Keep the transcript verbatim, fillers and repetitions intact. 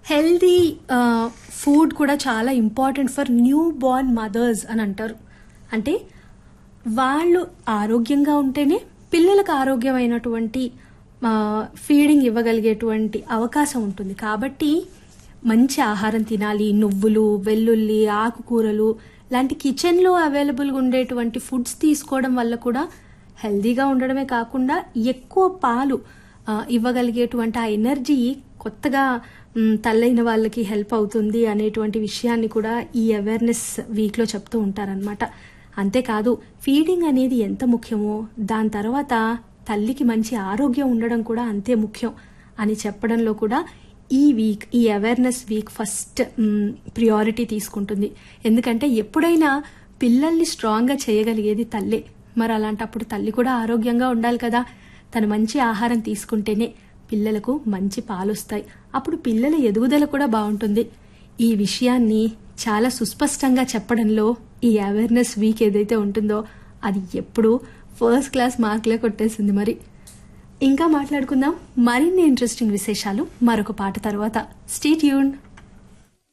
Healthy food కూడా చాలా important for new Born mothers అని అంటారు. అంటే వాళ్ళు ఆరోగ్యంగా ఉంటేనే పిల్లలకు ఆరోగ్యమైనటువంటి ఫీడింగ్ ఇవ్వగలిగేటువంటి అవకాశం ఉంటుంది. కాబట్టి మంచి ఆహారం తినాలి. నువ్వులు, వెల్లుల్లి, ఆకుకూరలు లాంటి కిచెన్లో అవైలబుల్గా ఉండేటువంటి ఫుడ్స్ తీసుకోవడం వల్ల కూడా హెల్దీగా ఉండడమే కాకుండా ఎక్కువ పాలు ఇవ్వగలిగేటువంటి ఆ ఎనర్జీ కొత్తగా తల్లైన వాళ్ళకి హెల్ప్ అవుతుంది అనేటువంటి విషయాన్ని కూడా ఈ అవేర్నెస్ వీక్లో చెప్తూ ఉంటారనమాట. అంతేకాదు ఫీడింగ్ అనేది ఎంత ముఖ్యమో దాని తర్వాత తల్లికి మంచి ఆరోగ్యం ఉండడం కూడా అంతే ముఖ్యం అని చెప్పడంలో కూడా ఈ వీక్ ఈ అవేర్నెస్ వీక్ ఫస్ట్ ప్రియారిటీ తీసుకుంటుంది. ఎందుకంటే ఎప్పుడైనా పిల్లల్ని స్ట్రాంగ్గా చేయగలిగేది తల్లే. మరి అలాంటప్పుడు తల్లి కూడా ఆరోగ్యంగా ఉండాలి కదా. తను మంచి ఆహారం తీసుకుంటేనే పిల్లలకు మంచి పాలొస్తాయి. అప్పుడు పిల్లల ఎదుగుదల కూడా బాగుంటుంది. ఈ విషయాన్ని చాలా సుస్పష్టంగా చెప్పడంలో ఈ అవేర్నెస్ వీక్ ఏదైతే ఉంటుందో అది ఎప్పుడు ఫస్ట్ క్లాస్ మార్కులే కొట్టేసింది. మరి ఇంకా మాట్లాడుకుందాం మరిన్ని ఇంట్రెస్టింగ్ విశేషాలు మరొక పాట తర్వాత. Stay tuned.